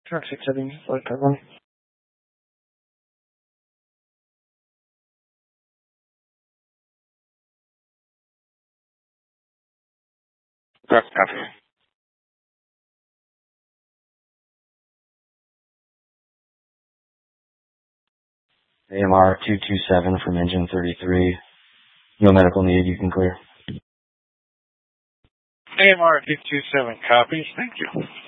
Traffic settings, like everyone. Correct, copy. AMR 227 from engine 33. No medical need, you can clear. AMR 227 copies, thank you.